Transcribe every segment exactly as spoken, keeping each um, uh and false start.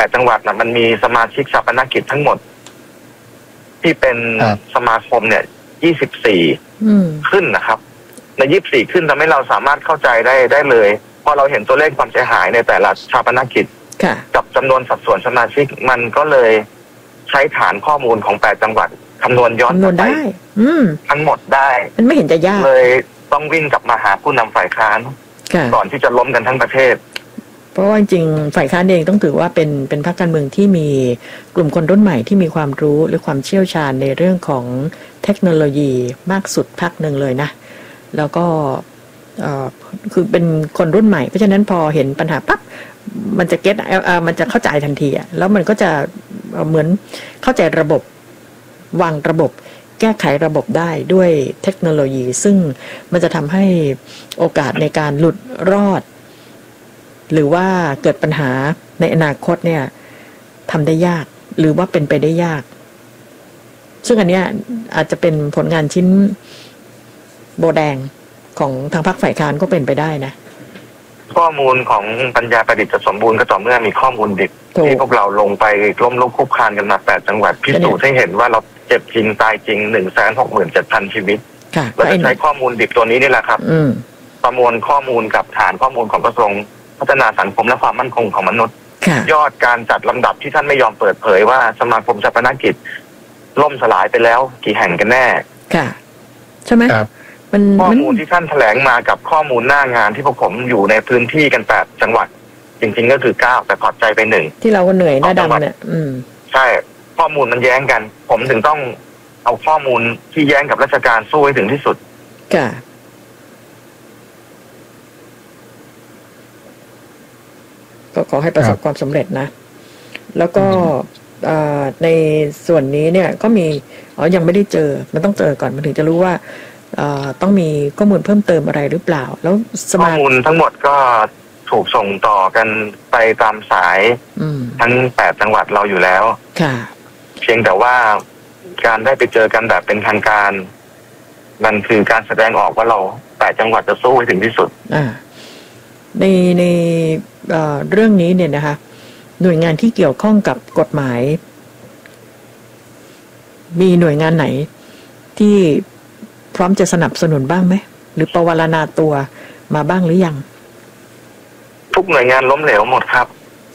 ดจังหวัดนะมันมีสมาชิกชาปนกิจทั้งหมดที่เป็นสมาคมเนี่ยยี่สิบสี่ขึ้นนะครับในยี่สิบสี่ขึ้นทำให้เราสามารถเข้าใจได้ได้เลยพอเราเห็นตัวเลขความเสียหายในแต่ละชาปนกิจกับจำนวนสัดส่วนสมาชิกมันก็เลยใช้ฐานข้อมูลของแปดจังหวัดคำนวณย้อนไปทั้งหมดได้มันไม่เห็นจะยากเลยต้องวิ่งกลับมาหาผู้นำฝ่ายค้านก่อนที่จะล้มกันทั้งประเทศเพราะว่าจริงฝ่ายค้านเองต้องถือว่าเป็นเป็นพรรคการเมืองที่มีกลุ่มคนรุ่นใหม่ที่มีความรู้หรือความเชี่ยวชาญในเรื่องของเทคโนโลยีมากสุดพรรคหนึ่งเลยนะแล้วก็คือเป็นคนรุ่นใหม่เพราะฉะนั้นพอเห็นปัญหาปั๊บมันจะเก็ตมันจะเข้าใจทันทีอ่ะแล้วมันก็จะเหมือนเข้าใจระบบวางระบบแก้ไขระบบได้ด้วยเทคโนโลยีซึ่งมันจะทำให้โอกาสในการหลุดรอดหรือว่าเกิดปัญหาในอนาคตเนี่ยทำได้ยากหรือว่าเป็นไปได้ยากซึ่งอันเนี้ยอาจจะเป็นผลงานชิ้นโบแดงของทางพรรคฝ่ายค้านก็เป็นไปได้นะข้อมูลของปัญญาประดิษฐ์จะสมบูรณ์ก็ต่อเมื่อมีข้อมูลดิบที่พวกเราลงไปล้มลุกคลุกคลานกันมาแปดจังหวัดพิสูจน์ให้เห็นว่าเราเจ็บจริงตายจริงหนึ่งแสนหกหมื่นเจ็ดพันชีวิตเราจะใช้ข้อมูลดิบตัวนี้นี่แหละครับประมวลข้อมูลกับฐานข้อมูลของกระทรวงพัฒนาสังคมและความมั่นคงของมนุษย์ยอดการจัดลำดับที่ท่านไม่ยอมเปิดเผยว่าสมาคมชาปนกิจล่มสลายไปแล้วกี่แห่งกันแน่ค่ะใช่ไหมข้อมูลที่ท่านแถลงมากับข้อมูลหน้างานที่พวกผมอยู่ในพื้นที่กันแปดจังหวัดจริงๆก็คือเก้าแต่ถอดใจไปหนึ่งที่เราก็เหนื่อยหน้าดำเนี่ยอืมใช่ข้อมูลมันแย้งกันผมถึงต้องเอาข้อมูลที่แย้งกับราชการสู้ให้ถึงที่สุดค่ะก็ขอให้ประสบความสำเร็จนะแล้วก็ในส่วนนี้เนี่ยก็มีอ๋อยังไม่ได้เจอมันต้องเจอก่อนมันถึงจะรู้ว่าต้องมีข้อมูลเพิ่มเติมอะไรหรือเปล่าแล้วข้อมูลทั้งหมดก็ถูกส่งต่อกันไปตามสายทั้งแปดจังหวัดเราอยู่แล้วค่ะเพียงแต่ว่าการได้ไปเจอกันแบบเป็นทางการมันคือการแสดงออกว่าเราแปดจังหวัดจะสู้ให้ถึงที่สุดอ่าในในเรื่องนี้เนี่ยนะคะหน่วยงานที่เกี่ยวข้องกับกฎหมายมีหน่วยงานไหนที่พร้อมจะสนับสนุนบ้างไหมหรือประวารณาตัวมาบ้างหรือยังทุกหน่วยงานล้มเหลวหมดครับ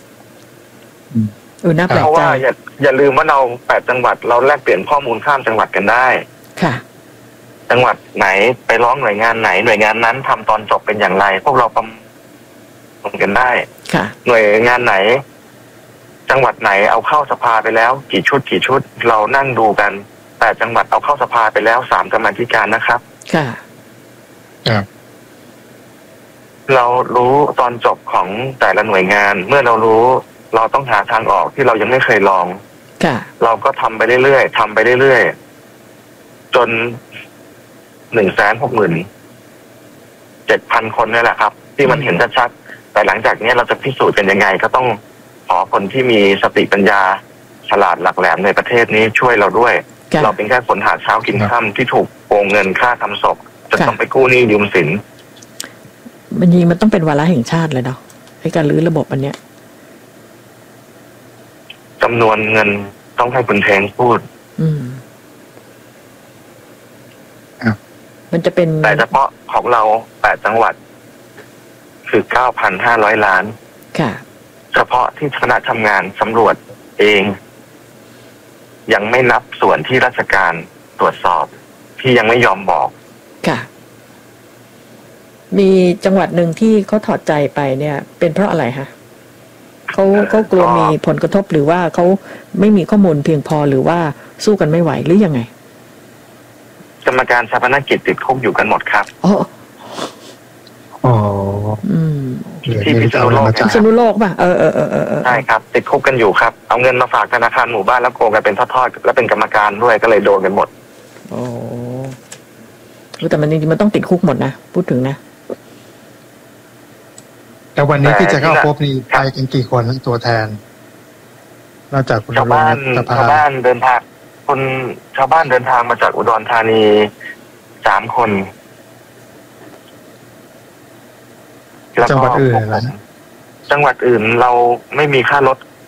เออน่าแปลกใจเพราะว่าอย่าอย่าลืมว่าเราแปดจังหวัดเราแลกเปลี่ยนข้อมูลข้ามจังหวัดกันได้ค่ะจังหวัดไหนไปร้องหน่วยงานไหนหน่วยงานนั้นทำตอนจบเป็นอย่างไรพวกเราประเมินกันได้ค่ะหน่วยงานไหนจังหวัดไหนเอาเข้าสภาไปแล้วกี่ชุดกี่ชุดเรานั่งดูกันแปดจังหวัดเอาเข้าสภาไปแล้วสามกรรมาธิการนะครับค่ะครับเรารู้ตอนจบของแต่ละหน่วยงานเมื่อเรารู้เราต้องหาทางออกที่เรายังไม่เคยลองค่ะเราก็ทำไปเรื่อยๆทำไปเรื่อยๆจนหนึ่งแสนหกหมื่นเจ็ดพันคนนี่แหละครับที่มันเห็นชัดๆแต่หลังจากนี้เราจะพิสูจน์กันยังไงก็ต้องขอคนที่มีสติปัญญาฉลาดหลักแหลมในประเทศนี้ช่วยเราด้วยเราเป็นแค่คนหาเช้ากินค่ำที่ถูกโกงเงินค่าทำศพจะต้องไปกู้หนี้ยืมสินมันยิงมันต้องเป็นวาระแห่งชาติเลยเนาะให้การรื้อระบบอันเนี้ยจำนวนเงินต้องให้คุณแทงพูดอืมมันจะเป็นแต่เฉพาะของเราแปดจังหวัดคือเก้าพันห้าร้อยล้านค่ะเฉพาะที่คณะทำงานสำรวจเองยังไม่นับส่วนที่ราชการตรวจสอบที่ยังไม่ยอมบอกค่ะมีจังหวัดหนึ่งที่เขาถอดใจไปเนี่ยเป็นเพราะอะไรฮะเขาเขากลัวมีผลกระทบหรือว่าเขาไม่มีข้อมูลเพียงพอหรือว่าสู้กันไม่ไหวหรือยังไงกรรมการชาปนกิจติดคุกอยู่กันหมดครับอ๋ออ๋ออืมที่พิษณุโลกพิษณุโลกป่ะเออเออเออเออใช่ครับติดคุกกันอยู่ครับเอาเงินมาฝากธนาคารหมู่บ้านแล้วโกงกันเป็นทอดๆแล้วเป็นกรรมการด้วยก็เลยโดนกันหมดโอ้แต่มันจริงๆมันต้องติดคุกหมดนะพูดถึงนะแต่วันนี้ที่จะเข้าพบนี่ไปกันกี่คนตัวแทนนอกจากคุณชาวบ้านชาวบ้านเดินทางคนชาวบ้านเดินทางมาจากอุดรธานีสามคนจังหวัดอื่นนะจังหวัดอื่นเราไม่มีค่ารถ